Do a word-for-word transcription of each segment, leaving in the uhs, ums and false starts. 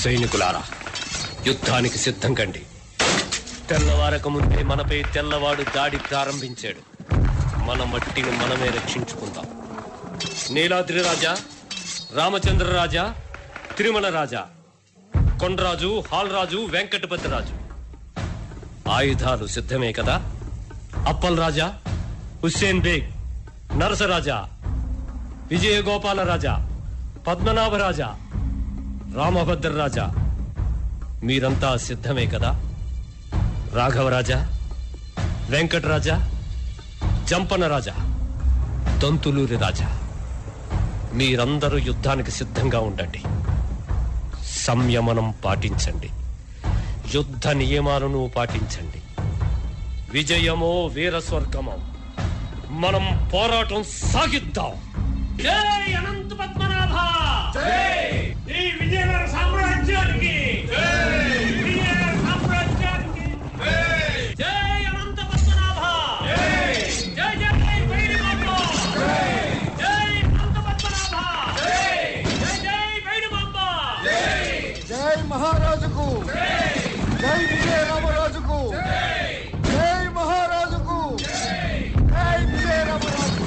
సైనికులారా, యుద్ధానికి సిద్ధం కండి. తెల్లవారక ముందే మనపై తెల్లవాడు దాడి ప్రారంభించాడు. మన మట్టిని మనమే రక్షించుకుందాం. నీలాద్రి రాజా, రామచంద్ర రాజా, తిరుమల రాజా, కొండరాజు, హాల్రాజు, వెంకటపతి రాజు, ఆయుధాలు సిద్ధమే కదా? అప్పల్ రాజా, హుస్సేన్ బేగ్, నరసరాజా, విజయగోపాల రాజా, పద్మనాభ రాజా, రామభద్ర రాజా, మీరంతా సిద్ధమే కదా? రాఘవరాజా, వెంకటరాజా, జంపన రాజా, దంతులూరి రాజా, మీరందరూ యుద్ధానికి సిద్ధంగా ఉండండి. సంయమనం పాటించండి. యుద్ధ నియమాలను పాటించండి. విజయమో వీరస్వర్గమో, మనం పోరాటం సాగిద్దాం. జై అనంత పద్మనాభ! జై! ఈ విజయనగర సామ్రాజ్యానికి! జై! విజయనగర సామ్రాజ్యానికి! జై! జై అనంత పద్మనాభ! జై! జై జై వైడిమాంబ! జై! జై అనంత పద్మనాభ! జై! జై జై వైడిమాంబ! జై! జై మహారాజుకు! జై! జై విజయ రామరాజుకు! జై! జై మహారాజుకు! జై! జై విజయ రామరాజుకు!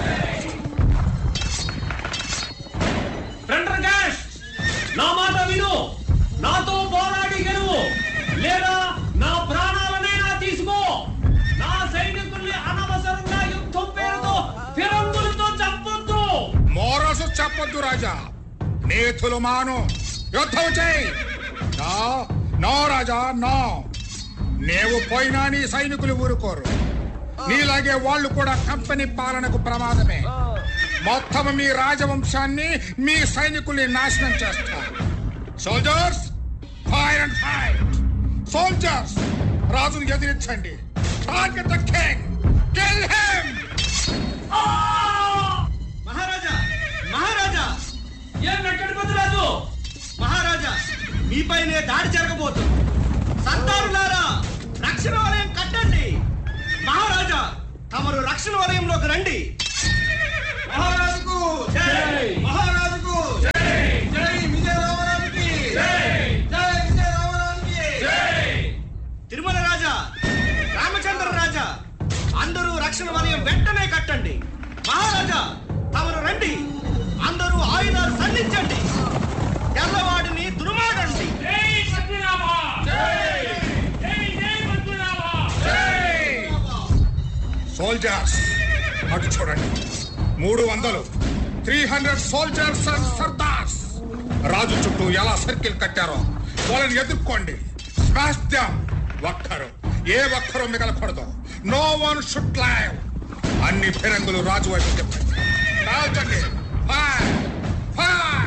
నా మాట విను. నాతో పోరాడి గెలువు, లేదా నా ప్రాణాలనైనా తీసుకో. నా సైనికుల్ని అనవసరంగా యుద్ధం పేరుతో ఫిరంగులతో చంపొద్దు. మోరసు చెప్పొద్దు రాజా. నేతులు మాను, యుద్ధం చేయి. నో రాజా, నో. నీవు పోయినా నీ సైనికులు ఊరుకోరు. నీలాగే వాళ్ళు కూడా కంపెనీ పాలనకు ప్రమాదమే. మొత్తం మీ రాజవంశాన్ని, మీ సైనికుల్ని నాశనం చేస్తారు. Soldiers, fire and fight. Soldiers, రాజును ఎదిరించండి. Target the king, kill him. మహారాజా, మహారాజా! ఏం వెంకటపతి రాజు? మహారాజా, మీపైనే దాడి జరగబోతుంది. సంతారులారా, రక్షణ వలయం కట్టండి. మహారాజా, తమరు రక్షణ వలయంలోకి రండి. మహారాజుకు జై! మహారాజుకు జై! జై విజయ రామరాజుకి! జై! జై విజయ రామరాజుకి! జై! తిరుమల రాజా, రామచంద్ర రాజా, అందరూ రక్షణ వలయం వెంటనే కట్టండి. మహారాజా, తమరు రండి. అందరూ ఆయుధాలు సంధించండి. తెల్లవాడిని దుర్మాడండి. జై పద్మనాభ! జై! జై జై పద్మనాభ! జై! సోల్జర్స్, అటు చూడండి. మూడు వందలు త్రీ హండ్రెడ్ సోల్జర్స్ అండ్ సర్దార్స్ రాజు చుట్టూ ఎలా సర్కిల్ కట్టారో వాళ్ళని ఎదుర్కోండి. Smash them. ఒక్కరు, ఏ ఒక్కరు మిగలకూడదు. No one should live. అన్ని ఫిరంగులు రాజు వైపు చెప్పండి. రాజండి. Fire! Fire!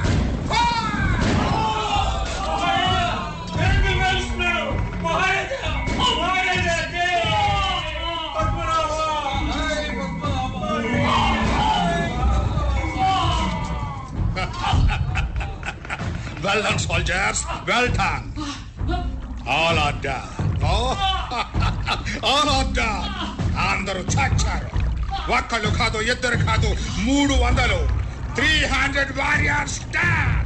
Well done, soldiers. Well done. All are done. Oh, all are done. అందరూ చచ్చారు. ఒక్కళ్ళు కాదు, ఇద్దరు కాదు, మూడు వందలు త్రీ హండ్రెడ్ వారియర్స్ డెడ్.